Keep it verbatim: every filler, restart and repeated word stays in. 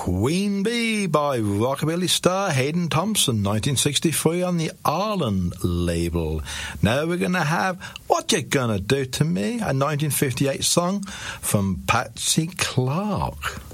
Queen Bee by rockabilly star Hayden Thompson, nineteen sixty-three on the Arlen label. Now we're going to have What You Gonna Do To Me, a nineteen fifty-eight song from Patsy Clark.